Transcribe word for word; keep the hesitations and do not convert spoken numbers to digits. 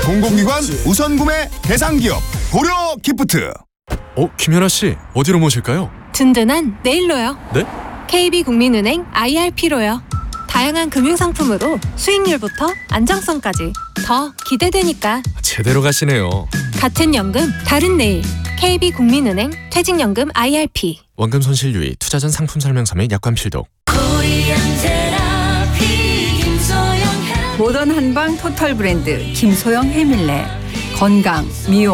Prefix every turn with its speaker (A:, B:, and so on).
A: 공공기관 우선구매 대상기업 고려기프트.
B: 어, 김연아 씨, 어디로 모실까요?
C: 든든한 내일로요.
B: 네?
C: 케이비국민은행 아이알피로요. 다양한 금융상품으로 수익률부터 안정성까지 더 기대되니까.
B: 제대로 가시네요.
C: 같은 연금 다른 내일. 케이비국민은행 퇴직연금 아이알피.
B: 원금 손실 유의, 투자 전 상품 설명서 및 약관 필독.
D: 모던 한방 토탈 브랜드 김소영 해밀레. 건강, 미용,